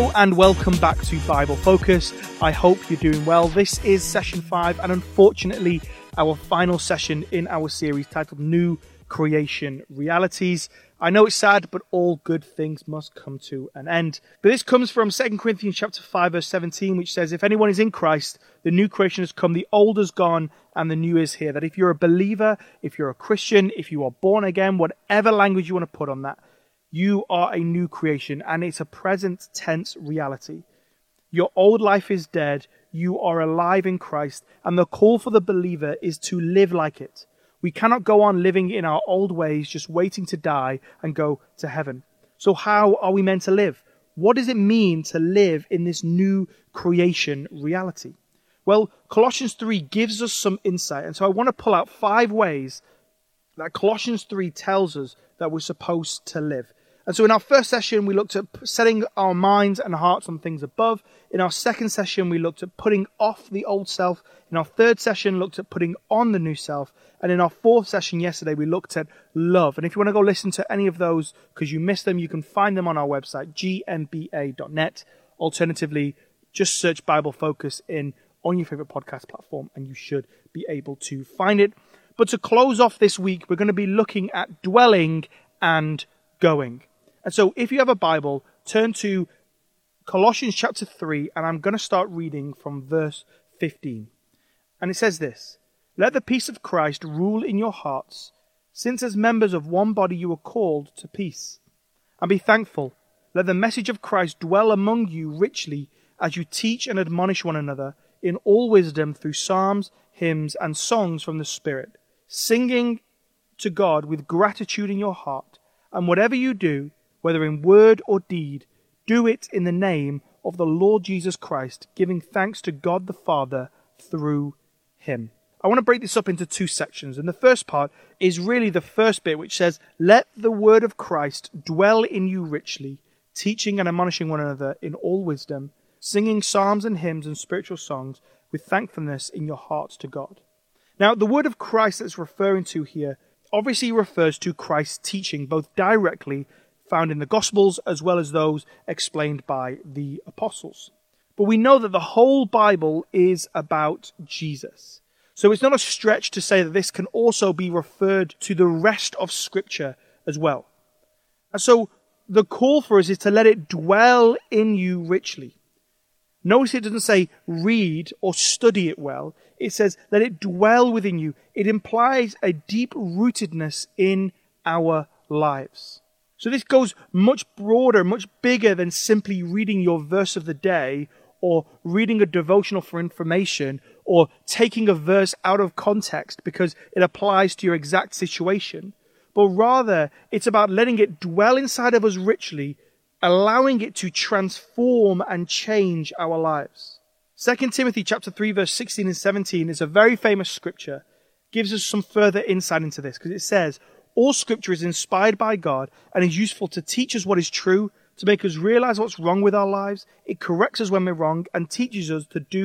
Hello and welcome back to Bible Focus. I hope you're doing well. This is session 5 and unfortunately our final session in our series titled New Creation Realities. I know it's sad, but all good things must come to an end. But this comes from 2 Corinthians chapter 5 verse 17, which says, if anyone is in Christ, the new creation has come, the old is gone and the new is here. That if you're a believer, if you're a Christian, if you are born again, whatever language you want to put on that, you are a new creation, and it's a present tense reality. Your old life is dead, you are alive in Christ, and the call for the believer is to live like it. We cannot go on living in our old ways, just waiting to die and go to heaven. So how are we meant to live? What does it mean to live in this new creation reality? Well, Colossians 3 gives us some insight, and so I want to pull out 5 ways that Colossians 3 tells us that we're supposed to live. And so in our first session, we looked at setting our minds and hearts on things above. In our second session, we looked at putting off the old self. In our third session, looked at putting on the new self. And in our fourth session yesterday, we looked at love. And if you want to go listen to any of those because you missed them, you can find them on our website, gmba.net. Alternatively, just search Bible Focus on your favorite podcast platform and you should be able to find it. But to close off this week, we're going to be looking at dwelling and going. And so if you have a Bible, turn to Colossians chapter 3, and I'm going to start reading from verse 15. And it says this, let the peace of Christ rule in your hearts, since as members of one body you are called to peace. And be thankful. Let the message of Christ dwell among you richly as you teach and admonish one another in all wisdom through psalms, hymns, and songs from the Spirit, singing to God with gratitude in your heart. And whatever you do, whether in word or deed, do it in the name of the Lord Jesus Christ, giving thanks to God the Father through him. I want to break this up into 2 sections. And the first part is really the first bit, which says, let the word of Christ dwell in you richly, teaching and admonishing one another in all wisdom, singing psalms and hymns and spiritual songs with thankfulness in your hearts to God. Now, the word of Christ that's referring to here obviously refers to Christ's teaching, both directly found in the Gospels as well as those explained by the apostles. But we know that the whole Bible is about Jesus. So it's not a stretch to say that this can also be referred to the rest of Scripture as well. And so the call for us is to let it dwell in you richly. Notice it doesn't say read or study it well. It says let it dwell within you. It implies a deep rootedness in our lives. So this goes much broader, much bigger than simply reading your verse of the day or reading a devotional for information or taking a verse out of context because it applies to your exact situation. But rather, it's about letting it dwell inside of us richly, allowing it to transform and change our lives. 2 Timothy chapter 3 verse 16 and 17 is a very famous scripture, gives us some further insight into this because it says, all Scripture is inspired by God and is useful to teach us what is true, to make us realize what's wrong with our lives. It corrects us when we're wrong and teaches us to do